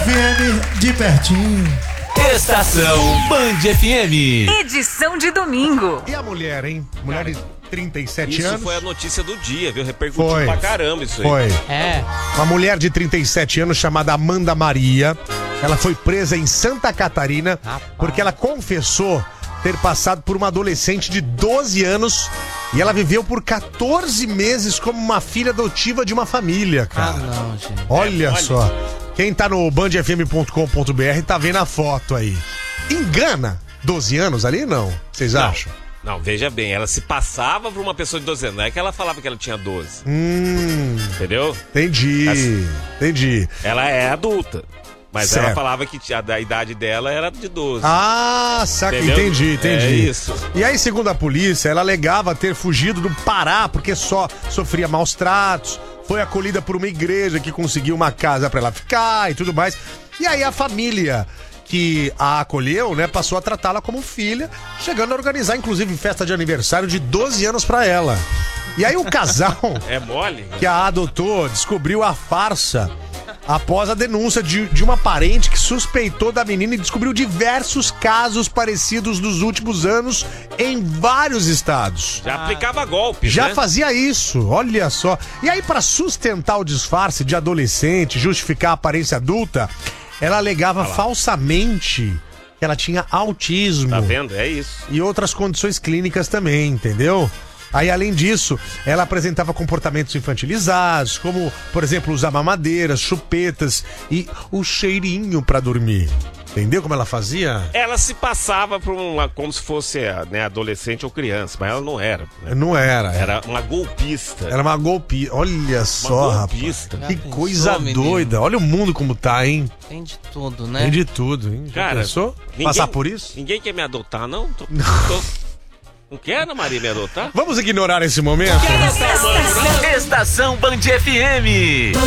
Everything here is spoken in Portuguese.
FM de pertinho. Estação Band FM. Edição de domingo. E a mulher, hein? Mulher de 37 anos. Isso foi a notícia do dia, viu? Repercutiu Foi. pra caramba isso aí. Foi. É. Uma mulher de 37 anos chamada Amanda Maria. Ela foi presa em Santa Catarina porque ela confessou ter passado por uma adolescente de 12 anos e ela viveu por 14 meses como uma filha adotiva de uma família, cara. Não, gente. Olha só. Quem tá no bandfm.com.br tá vendo a foto aí. Engana 12 anos ali, não? Vocês acham? Não, veja bem, ela se passava por uma pessoa de 12 anos. Não é que ela falava que ela tinha 12. Entendeu? Entendi. Ela é adulta. Mas Certo. ela falava que a idade dela era de 12. Ah, saca, Entendeu? entendi. É isso. E aí, segundo a polícia, ela alegava ter fugido do Pará porque só sofria maus tratos, foi acolhida por uma igreja que conseguiu uma casa pra ela ficar e tudo mais. E aí a família que a acolheu, né, passou a tratá-la como filha, chegando a organizar, inclusive, festa de aniversário de 12 anos pra ela. E aí o casal É mole? que a adotou descobriu a farsa após a denúncia de uma parente que suspeitou da menina e descobriu diversos casos parecidos nos últimos anos em vários estados. Já aplicava golpes, Já né? fazia isso, olha só. E aí, pra sustentar o disfarce de adolescente, justificar a aparência adulta, ela alegava falsamente que ela tinha autismo. Tá vendo? É isso. E outras condições clínicas também, entendeu? Aí, além disso, ela apresentava comportamentos infantilizados, como, por exemplo, usar mamadeiras, chupetas e o cheirinho pra dormir. Entendeu como ela fazia? Ela se passava por como se fosse, né, adolescente ou criança, mas ela não era. Né? Não era. Era uma golpista. Era uma golpista. Olha só, golpista. rapaz. Que Já coisa pensou, menino? doida. Olha o mundo como tá, hein? Tem de tudo, né? Tem de tudo, hein? Já Cara, pensou? ninguém- Passar por isso? Ninguém quer me adotar, não? Não quer, Ana Maria, me adotar? Vamos ignorar esse momento? Estação Band FM.